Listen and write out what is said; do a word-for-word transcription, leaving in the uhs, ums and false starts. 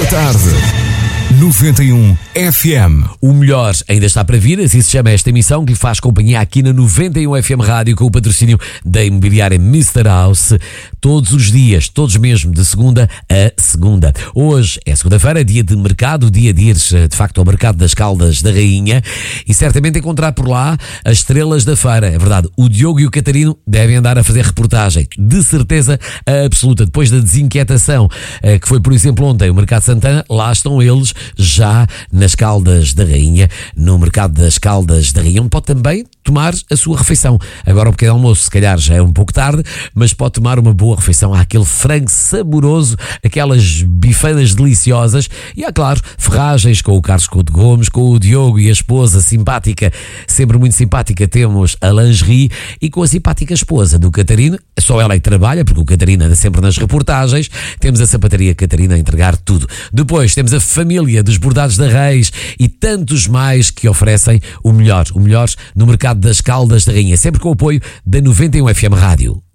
tarde. noventa e um F M. O melhor ainda está para vir, assim se chama esta emissão que lhe faz companhia aqui na noventa e um F M Rádio, com o patrocínio da imobiliária mister House, todos os dias, todos mesmo, de segunda a segunda. Hoje é segunda-feira, dia de mercado, dia de ir de facto ao mercado das Caldas da Rainha e certamente encontrar por lá as estrelas da feira. É verdade, o Diogo e o Catarino devem andar a fazer reportagem, de certeza absoluta. Depois da desinquietação que foi, por exemplo, ontem o Mercado Santana, lá estão eles já nas Caldas da Rainha, no Mercado das Caldas da Rainha, onde pode também tomar a sua refeição. Agora o pequeno almoço se calhar já é um pouco tarde, mas pode tomar uma boa refeição. Há aquele frango saboroso, aquelas bifeiras deliciosas e há, claro, ferragens com o Carlos Couto Gomes, com o Diogo e a esposa simpática, sempre muito simpática, temos a lingerie, e com a simpática esposa do Catarino, só ela é que trabalha, porque o Catarino anda sempre nas reportagens, temos a sapataria Catarina a entregar tudo. Depois temos a família dos Bordados da Reis e tantos mais que oferecem o melhor, o melhor no Mercado das Caldas da Rainha, sempre com o apoio da noventa e um F M Rádio.